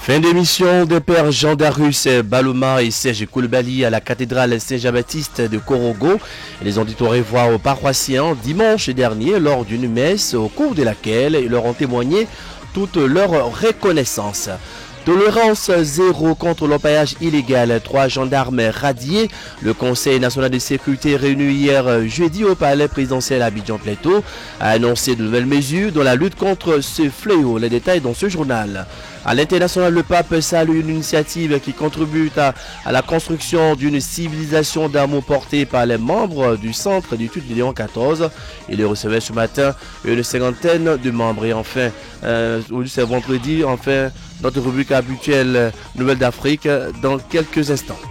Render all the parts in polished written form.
Fin d'émission des pères Jean Darus Baloma et Serge Koulibaly à la cathédrale Saint-Jean-Baptiste de Korogo. Les ont dit au revoir aux paroissiens dimanche dernier lors d'une messe au cours de laquelle ils leur ont témoigné toute leur reconnaissance. Tolérance zéro contre l'orpaillage illégal. 3 gendarmes radiés. Le Conseil national de sécurité réuni hier jeudi au palais présidentiel à Abidjan-Plateau a annoncé de nouvelles mesures dans la lutte contre ce fléau. Les détails dans ce journal. À l'international, le pape salue une initiative qui contribue à la construction d'une civilisation d'amour portée par les membres du centre d'études de Léon XIV. Il recevait ce matin une cinquantaine de membres. Et enfin, c'est vendredi, enfin, notre rubrique habituelle Nouvelles d'Afrique dans quelques instants.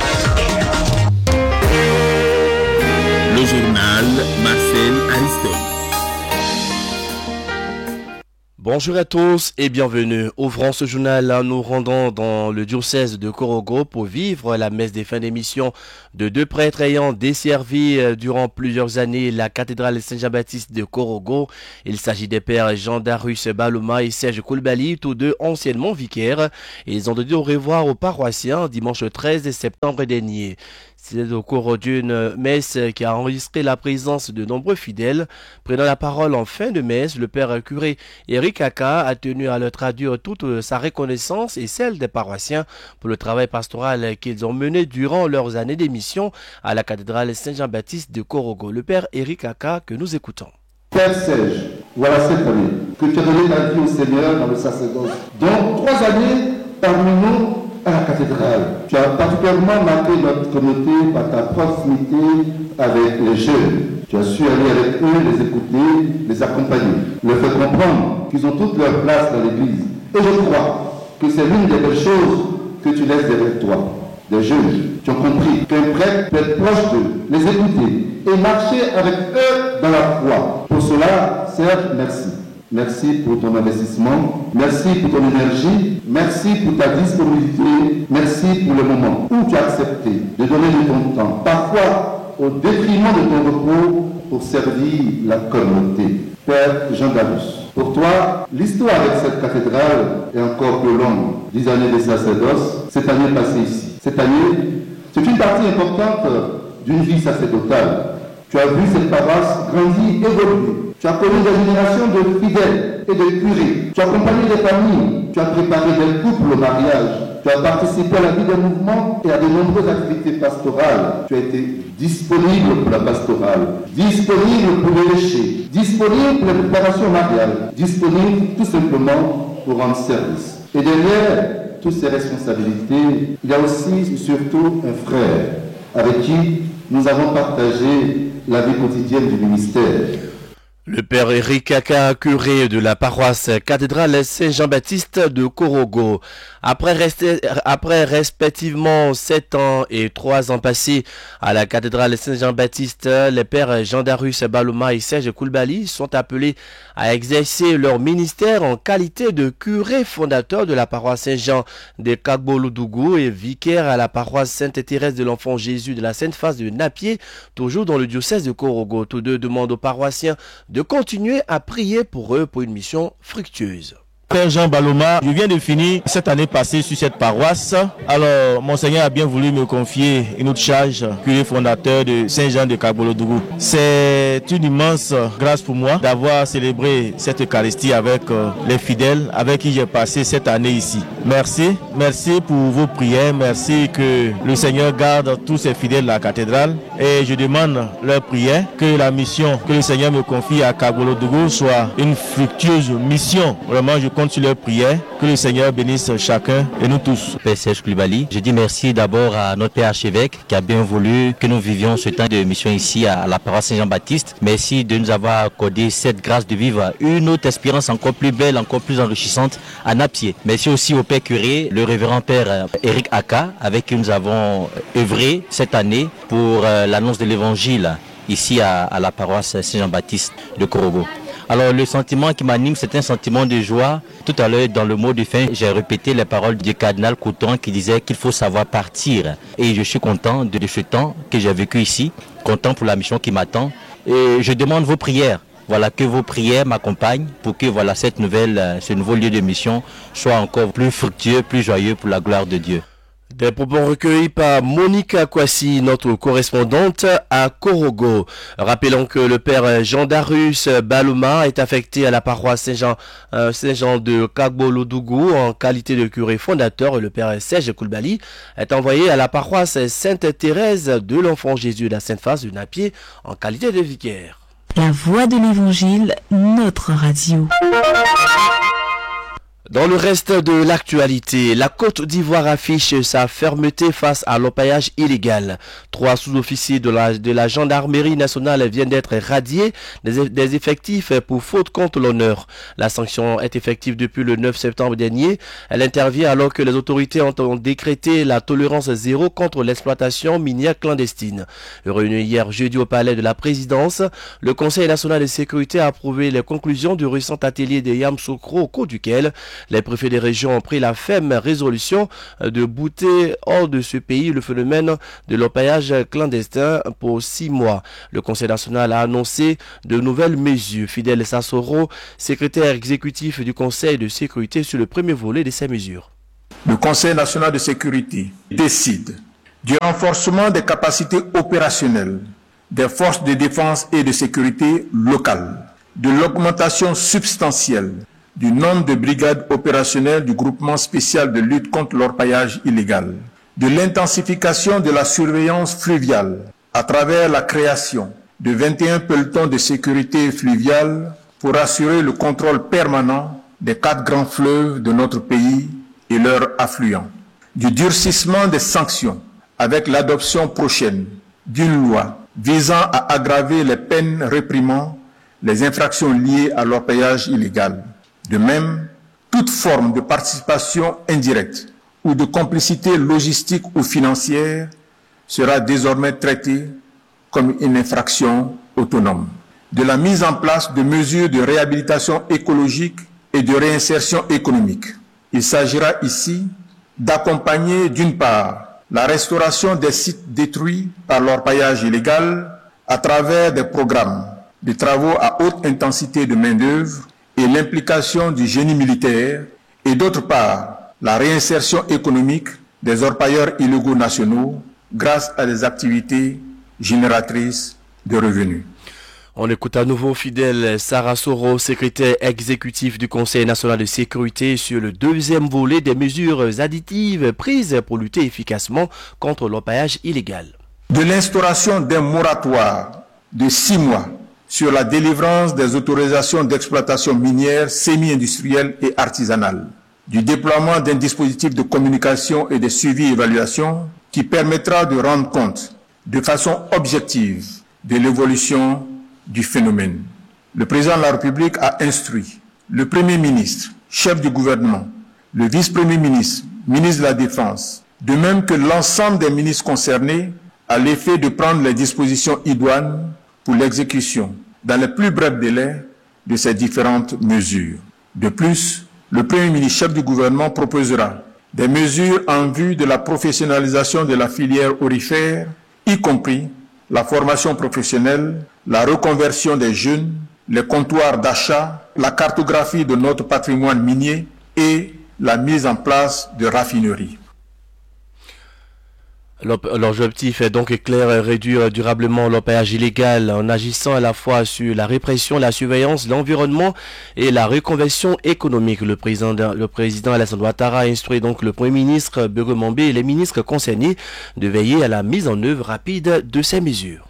Le journal Marcel Ariston. Bonjour à tous et bienvenue. Ouvrons ce journal en nous rendant dans le diocèse de Korogo pour vivre la messe des fins d'émission de 2 prêtres ayant desservi durant plusieurs années la cathédrale Saint-Jean-Baptiste de Korogo. Il s'agit des pères Jean Darus Baloma et Serge Koulibaly, tous deux anciennement vicaires. Ils ont dit au revoir aux paroissiens dimanche 13 septembre dernier. C'est au cours d'une messe qui a enregistré la présence de nombreux fidèles. Prenant la parole en fin de messe, le père curé Eric Aka a tenu à leur traduire toute sa reconnaissance et celle des paroissiens pour le travail pastoral qu'ils ont mené durant leurs années d'émission à la cathédrale Saint-Jean-Baptiste de Korogo. Le père Eric Aka que nous écoutons. Père Serge, voilà cette année que tu as donné ta vie au Seigneur dans le sacerdoce. Donc 3 années parmi nous à la cathédrale. Tu as particulièrement marqué notre communauté par ta proximité avec les jeunes. Tu as su aller avec eux, les écouter, les accompagner, leur faire comprendre qu'ils ont toute leur place dans l'église. Et je crois que c'est l'une des belles choses que tu laisses derrière toi. Des jeunes qui ont compris qu'un prêtre peut être proche d'eux, les écouter et marcher avec eux dans la foi. Pour cela, Serge, merci. Merci pour ton investissement, merci pour ton énergie, merci pour ta disponibilité, merci pour le moment où tu as accepté de donner de ton temps, parfois au détriment de ton repos, pour servir la communauté. Père Jean Darus, pour toi, l'histoire avec cette cathédrale est encore plus longue. 10 années de sacerdoce, cette année passée ici. Cette année, c'est une partie importante d'une vie sacerdotale. Tu as vu cette paroisse grandir, évoluer. Tu as connu des générations de fidèles et de curés. Tu as accompagné des familles. Tu as préparé des couples au mariage. Tu as participé à la vie des mouvements et à de nombreuses activités pastorales. Tu as été disponible pour la pastorale, disponible pour les péchés, disponible pour les préparations mariales, disponible tout simplement pour rendre service. Et derrière toutes ces responsabilités, il y a aussi surtout un frère avec qui nous avons partagé la vie quotidienne du ministère. Le père Eric Aka, curé de la paroisse cathédrale Saint-Jean-Baptiste de Korogo. Après respectivement 7 ans et 3 ans passés à la cathédrale Saint-Jean-Baptiste, les pères Jean Darus Baloma et Serge Koulibaly sont appelés à exercer leur ministère en qualité de curé fondateur de la paroisse Saint-Jean de Kagbolodougou et vicaire à la paroisse Sainte-Thérèse de l'Enfant Jésus de la Sainte-Face de Napier, toujours dans le diocèse de Korogo. Tous deux demandent aux paroissiens de continuer à prier pour eux pour une mission fructueuse. Père Jean Baloma, je viens de finir cette année passée sur cette paroisse. Alors, Monseigneur a bien voulu me confier une autre charge, curé fondateur de Saint-Jean de Kagbolodougou. C'est une immense grâce pour moi d'avoir célébré cette Eucharistie avec les fidèles avec qui j'ai passé cette année ici. Merci pour vos prières, merci que le Seigneur garde tous ses fidèles à la cathédrale et je demande leur prière que la mission que le Seigneur me confie à Kagbolodougou soit une fructueuse mission. Vraiment, je compte sur leur prière, que le Seigneur bénisse chacun et nous tous. Père Serge Koulibaly, je dis merci d'abord à notre Père archevêque qui a bien voulu que nous vivions ce temps de mission ici à la paroisse Saint-Jean-Baptiste. Merci de nous avoir accordé cette grâce de vivre une autre espérance encore plus belle, encore plus enrichissante à Napier. Merci aussi au Père curé, le révérend Père Eric Aka, avec qui nous avons œuvré cette année pour l'annonce de l'évangile ici à la paroisse Saint-Jean-Baptiste de Korogo. Alors le sentiment qui m'anime, c'est un sentiment de joie. Tout à l'heure, dans le mot de fin, j'ai répété les paroles du cardinal Couton qui disait qu'il faut savoir partir. Et je suis content de ce temps que j'ai vécu ici, content pour la mission qui m'attend. Et je demande vos prières voilà, que vos prières m'accompagnent pour que voilà, ce nouveau lieu de mission soit encore plus fructueux, plus joyeux pour la gloire de Dieu. Des propos recueillis par Monique Akwasi, notre correspondante à Korogo. Rappelons que le père Jean Darius Balouma est affecté à la paroisse Saint-Jean de Kagbolo-Dougou en qualité de curé fondateur et le père Serge Koulibaly est envoyé à la paroisse Sainte-Thérèse de l'Enfant Jésus de la Sainte-Face de Napier en qualité de vicaire. La voix de l'Évangile, notre radio. Dans le reste de l'actualité, la Côte d'Ivoire affiche sa fermeté face à l'orpaillage illégal. 3 sous-officiers de la gendarmerie nationale viennent d'être radiés des effectifs pour faute contre l'honneur. La sanction est effective depuis le 9 septembre dernier. Elle intervient alors que les autorités ont décrété la tolérance zéro contre l'exploitation minière clandestine. Réuni hier jeudi au palais de la présidence, le Conseil national de sécurité a approuvé les conclusions du récent atelier de Yamoussoukro au cours duquel les préfets des régions ont pris la ferme résolution de bouter hors de ce pays le phénomène de l'orpaillage clandestin pour 6 mois. Le Conseil national a annoncé de nouvelles mesures. Fidel Sassoro, secrétaire exécutif du Conseil de sécurité sur le premier volet de ces mesures. Le Conseil national de sécurité décide du renforcement des capacités opérationnelles des forces de défense et de sécurité locales, de l'augmentation substantielle du nombre de brigades opérationnelles du groupement spécial de lutte contre l'orpaillage illégal, de l'intensification de la surveillance fluviale à travers la création de 21 pelotons de sécurité fluviale pour assurer le contrôle permanent des 4 grands fleuves de notre pays et leurs affluents, du durcissement des sanctions avec l'adoption prochaine d'une loi visant à aggraver les peines réprimant les infractions liées à l'orpaillage illégal. De même, toute forme de participation indirecte ou de complicité logistique ou financière sera désormais traitée comme une infraction autonome. De la mise en place de mesures de réhabilitation écologique et de réinsertion économique. Il s'agira ici d'accompagner d'une part la restauration des sites détruits par l'orpaillage illégal à travers des programmes de travaux à haute intensité de main-d'œuvre et l'implication du génie militaire, et d'autre part, la réinsertion économique des orpailleurs illégaux nationaux grâce à des activités génératrices de revenus. On écoute à nouveau Fidel Sarasoro, secrétaire exécutif du Conseil national de sécurité sur le deuxième volet des mesures additives prises pour lutter efficacement contre l'orpaillage illégal. De l'instauration d'un moratoire de 6 mois sur la délivrance des autorisations d'exploitation minière, semi-industrielle et artisanale, du déploiement d'un dispositif de communication et de suivi-évaluation qui permettra de rendre compte de façon objective de l'évolution du phénomène. Le président de la République a instruit le Premier ministre, chef du gouvernement, le vice-premier ministre, ministre de la Défense, de même que l'ensemble des ministres concernés, à l'effet de prendre les dispositions idoines pour l'exécution, dans les plus brefs délais, de ces différentes mesures. De plus, le Premier ministre, chef du gouvernement, proposera des mesures en vue de la professionnalisation de la filière aurifère, y compris la formation professionnelle, la reconversion des jeunes, les comptoirs d'achat, la cartographie de notre patrimoine minier et la mise en place de raffineries. L'objectif est donc clair, réduire durablement l'orpaillage illégal en agissant à la fois sur la répression, la surveillance, l'environnement et la reconversion économique. Le président Alassane Ouattara a instruit donc le Premier ministre Biré Mombé et les ministres concernés de veiller à la mise en œuvre rapide de ces mesures.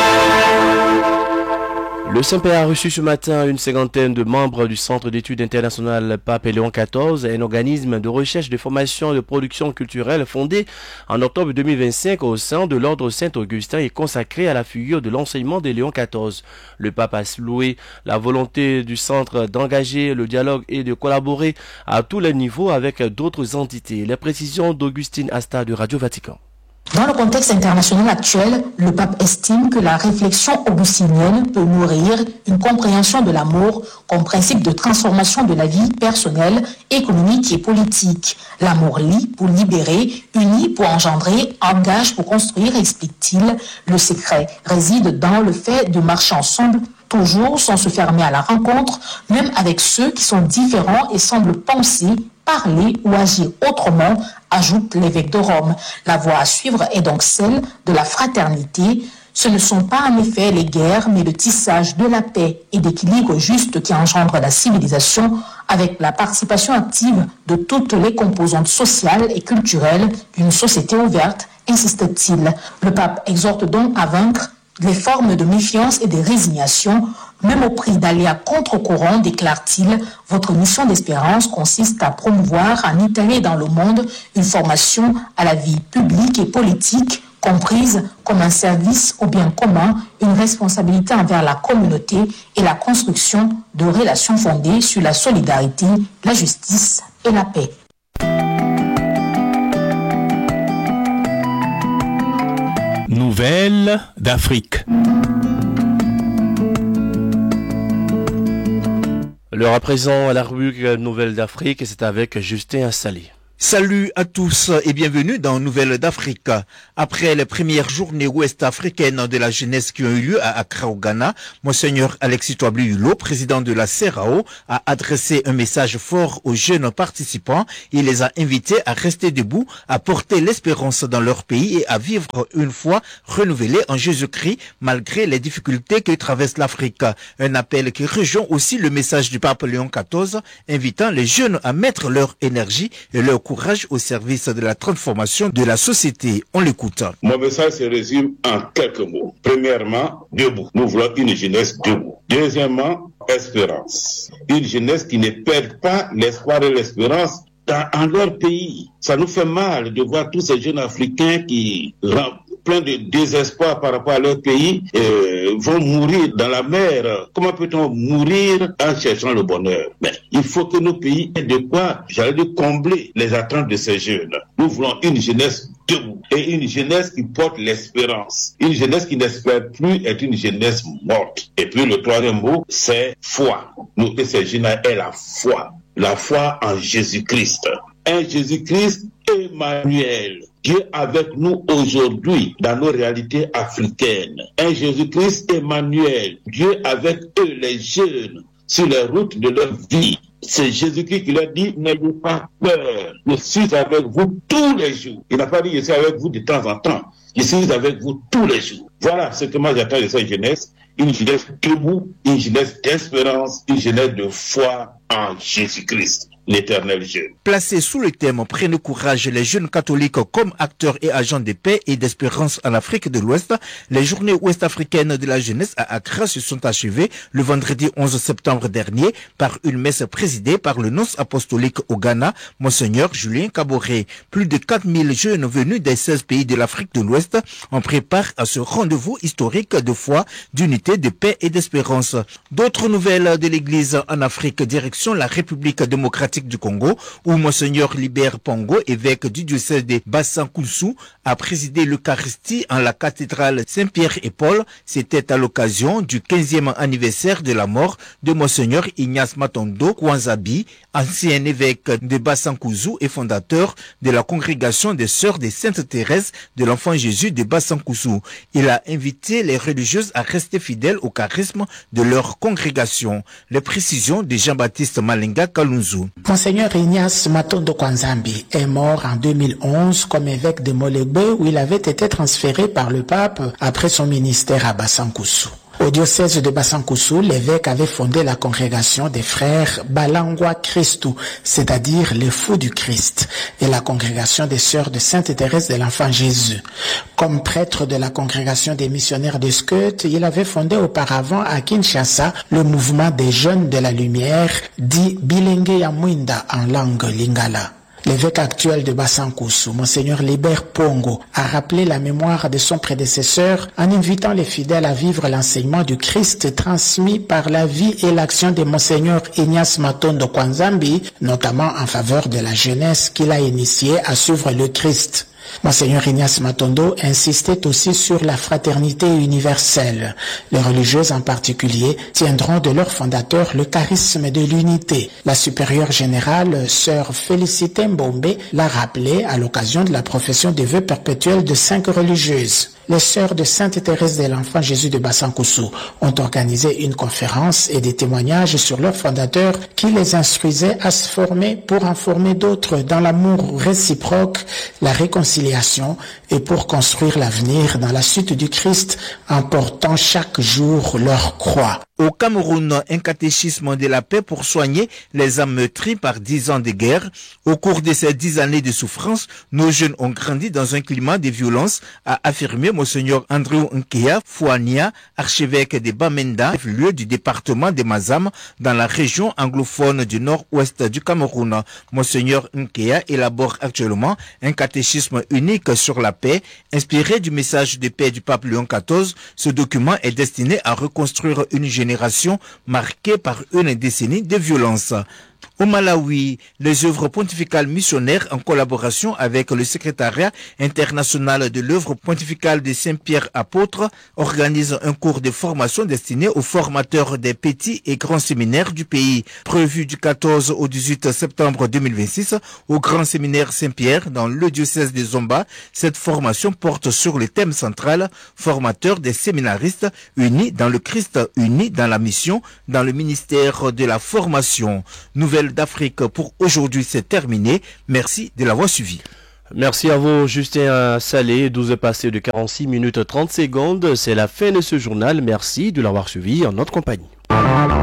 Le Saint-Père a reçu ce matin une 50aine de membres du Centre d'études internationales Pape Léon XIV, un organisme de recherche, de formation et de production culturelle fondé en octobre 2025 au sein de l'ordre Saint-Augustin et consacré à la figure de l'enseignement de Léon XIV. Le pape a loué la volonté du centre d'engager le dialogue et de collaborer à tous les niveaux avec d'autres entités. Les précisions d'Augustine Asta de Radio Vatican. Dans le contexte international actuel, le pape estime que la réflexion augustinienne peut nourrir une compréhension de l'amour comme principe de transformation de la vie personnelle, économique et politique. L'amour lie pour libérer, unit pour engendrer, engage pour construire, explique-t-il. Le secret réside dans le fait de marcher ensemble toujours sans se fermer à la rencontre, même avec ceux qui sont différents et semblent penser, parler ou agir autrement, ajoute l'évêque de Rome. La voie à suivre est donc celle de la fraternité. Ce ne sont pas en effet les guerres, mais le tissage de la paix et d'équilibre juste qui engendre la civilisation avec la participation active de toutes les composantes sociales et culturelles d'une société ouverte, insiste-t-il. Le pape exhorte donc à vaincre les formes de méfiance et de résignation, même au prix d'aller à contre-courant, déclare-t-il. Votre mission d'espérance consiste à promouvoir en Italie et dans le monde une formation à la vie publique et politique, comprise comme un service au bien commun, une responsabilité envers la communauté et la construction de relations fondées sur la solidarité, la justice et la paix. Nouvelles d'Afrique. L'heure à présent à la rubrique Nouvelles d'Afrique et c'est avec Justin Assali. Salut à tous et bienvenue dans Nouvelles d'Afrique. Après les premières journées ouest-africaines de la jeunesse qui ont eu lieu à Accra au Ghana, Monseigneur Alexis Touably Hulot, président de la CERAO, a adressé un message fort aux jeunes participants. Il les a invités à rester debout, à porter l'espérance dans leur pays et à vivre une foi renouvelée en Jésus-Christ malgré les difficultés que traverse l'Afrique. Un appel qui rejoint aussi le message du pape Léon XIV, invitant les jeunes à mettre leur énergie et leur courage au service de la transformation de la société. On l'écoute. Mon message se résume en quelques mots. Premièrement, debout. Nous voulons une jeunesse debout. Deuxièmement, espérance. Une jeunesse qui ne perd pas l'espoir et l'espérance en leur pays. Ça nous fait mal de voir tous ces jeunes Africains qui plein de désespoir par rapport à leur pays, vont mourir dans la mer. Comment peut-on mourir en cherchant le bonheur? Mais il faut que nos pays aient de quoi, j'allais dire, combler les attentes de ces jeunes. Nous voulons une jeunesse debout et une jeunesse qui porte l'espérance. Une jeunesse qui n'espère plus est une jeunesse morte. Et puis le troisième mot, c'est foi. Nous, que ces jeunes aient la foi en Jésus-Christ. Un Jésus-Christ Emmanuel. Dieu avec nous aujourd'hui dans nos réalités africaines. Un Jésus-Christ Emmanuel. Dieu avec eux, les jeunes, sur les routes de leur vie. C'est Jésus-Christ qui leur dit, n'ayez pas peur. Je suis avec vous tous les jours. Il n'a pas dit, je suis avec vous de temps en temps. Je suis avec vous tous les jours. Voilà ce que moi j'attends de cette jeunesse. Une jeunesse debout, une jeunesse d'espérance, une jeunesse de foi en Jésus-Christ. L'éternel jeune. Placé sous le thème « Prenez courage, les jeunes catholiques comme acteurs et agents de paix et d'espérance en Afrique de l'Ouest », les journées ouest-africaines de la jeunesse à Accra se sont achevées le vendredi 11 septembre dernier par une messe présidée par le nonce apostolique au Ghana, Monseigneur Julien Kaboré. Plus de 4000 jeunes venus des 16 pays de l'Afrique de l'Ouest en préparent à ce rendez-vous historique de foi, d'unité, de paix et d'espérance. D'autres nouvelles de l'Église en Afrique, direction la République démocratique du Congo, où Monseigneur Libert Pongo, évêque du diocèse de Bassankusu, a présidé l'Eucharistie en la cathédrale Saint-Pierre et Paul. C'était à l'occasion du 15e anniversaire de la mort de Monseigneur Ignace Matondo Kwanzabi, ancien évêque de Bassankusu et fondateur de la congrégation des Sœurs de Sainte-Thérèse de l'Enfant Jésus de Bassankusu. Il a invité les religieuses à rester fidèles au charisme de leur congrégation. Les précisions de Jean-Baptiste Malenga Kalunzu. Monseigneur Ignace Matondo Kwanzambi est mort en 2011 comme évêque de Molegbe où il avait été transféré par le pape après son ministère à Bassankusu. Au diocèse de Bassankusu, l'évêque avait fondé la congrégation des frères Balangwa Christu, c'est-à-dire les fous du Christ, et la congrégation des sœurs de Sainte-Thérèse de l'Enfant Jésus. Comme prêtre de la congrégation des missionnaires de Skeut, il avait fondé auparavant à Kinshasa le mouvement des jeunes de la lumière, dit Bilenge ya Mwinda en langue lingala. L'évêque actuel de Bassankusu, Monseigneur Libert Pongo, a rappelé la mémoire de son prédécesseur en invitant les fidèles à vivre l'enseignement du Christ transmis par la vie et l'action de Monseigneur Ignace Matondo Kwanzambi, notamment en faveur de la jeunesse qu'il a initiée à suivre le Christ. Monseigneur Ignace Matondo insistait aussi sur la fraternité universelle. Les religieuses en particulier tiendront de leur fondateur le charisme de l'unité. La supérieure générale, sœur Félicité Mbombe, l'a rappelé à l'occasion de la profession des vœux perpétuels de 5 religieuses. les sœurs de Sainte Thérèse de l'Enfant Jésus de Bassankoussou ont organisé une conférence et des témoignages sur leur fondateur qui les instruisait à se former pour en former d'autres dans l'amour réciproque, la réconciliation et pour construire l'avenir dans la suite du Christ en portant chaque jour leur croix. Au Cameroun, un catéchisme de la paix pour soigner les âmes meurtries par 10 ans de guerre. Au cours de ces 10 années de souffrance, nos jeunes ont grandi dans un climat de violence, a affirmé Monseigneur Andrew Nkea Fouania, archevêque de Bamenda, lieu du département de Mazam, dans la région anglophone du nord-ouest du Cameroun. Monseigneur Nkea élabore actuellement un catéchisme unique sur la paix, inspiré du message de paix du pape Léon XIV. Ce document est destiné à reconstruire une génération marquée par une décennie de violence. Au Malawi, les œuvres pontificales missionnaires en collaboration avec le secrétariat international de l'œuvre pontificale de Saint-Pierre apôtre organisent un cours de formation destiné aux formateurs des petits et grands séminaires du pays. Prévu du 14 au 18 septembre 2026 au grand séminaire Saint-Pierre dans le diocèse de Zomba, cette formation porte sur le thème central formateur des séminaristes unis dans le Christ, unis dans la mission, dans le ministère de la formation. Nouvelle d'Afrique pour aujourd'hui, c'est terminé. Merci de l'avoir suivi. Merci à vous, Justin Salé. 12 passé de 46 minutes 30 secondes. C'est la fin de ce journal. Merci de l'avoir suivi en notre compagnie.